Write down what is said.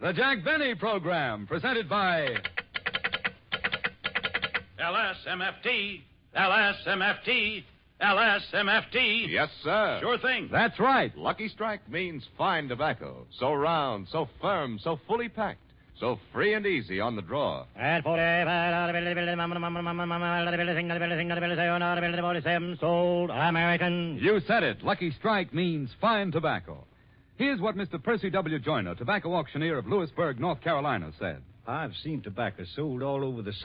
The Jack Benny Program, presented by LSMFT, LSMFT, LSMFT. Yes, sir. Sure thing. That's right. Lucky Strike means fine tobacco. So round, so firm, so fully packed, so free and easy on the draw. At 47 sold American. You said it. Lucky Strike means fine tobacco. Here's what Mr. Percy W. Joyner, tobacco auctioneer of Lewisburg, North Carolina, said. I've seen tobacco sold all over the